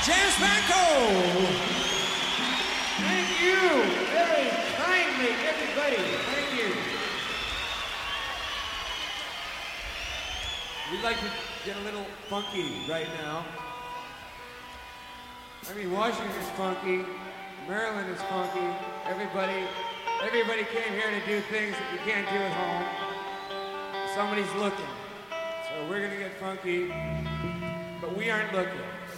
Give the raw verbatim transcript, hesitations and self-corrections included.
James Franco. Thank you very kindly, everybody. Thank you. We'd like to get a little funky right now. I mean, Washington is funky. Maryland is funky. Everybody, everybody came here to do things that you can't do at home. Somebody's looking. So we're gonna get funky, but we aren't looking.